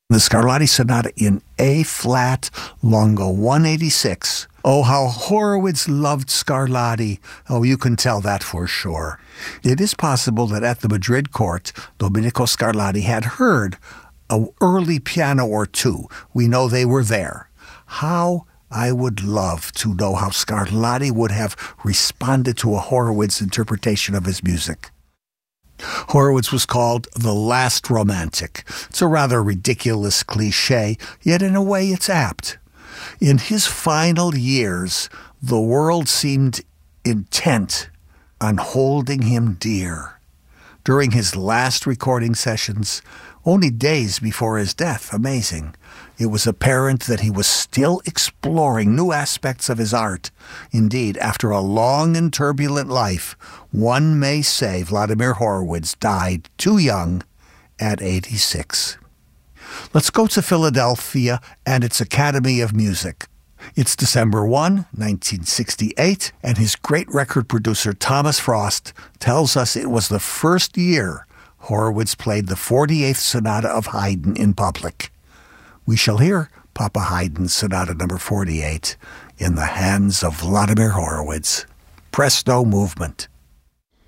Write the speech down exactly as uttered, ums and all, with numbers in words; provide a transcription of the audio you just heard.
The Scarlatti Sonata in A-flat, Lungo one eighty-six. Oh, how Horowitz loved Scarlatti. Oh, you can tell that for sure. It is possible that at the Madrid court, Domenico Scarlatti had heard an early piano or two. We know they were there. How I would love to know how Scarlatti would have responded to a Horowitz interpretation of his music. Horowitz was called the last romantic. It's a rather ridiculous cliche, yet in a way it's apt. In his final years, the world seemed intent on holding him dear. During his last recording sessions, only days before his death, amazing, it was apparent that he was still exploring new aspects of his art. Indeed, after a long and turbulent life, one may say Vladimir Horowitz died too young at eighty-six. Let's go to Philadelphia and its Academy of Music. It's December first, nineteen sixty-eight, and his great record producer Thomas Frost tells us it was the first year Horowitz played the forty-eighth Sonata of Haydn in public. We shall hear Papa Haydn's Sonata number forty-eight in the hands of Vladimir Horowitz. Presto movement.